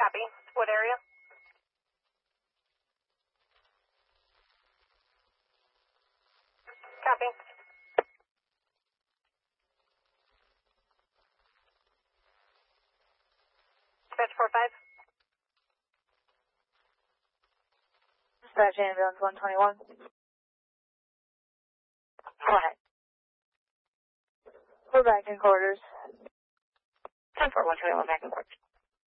Copy. What area? Copy. Dispatch 4-5. Dispatch ambulance 121. Go ahead. We're back in quarters. 10-4, 121, back in quarters.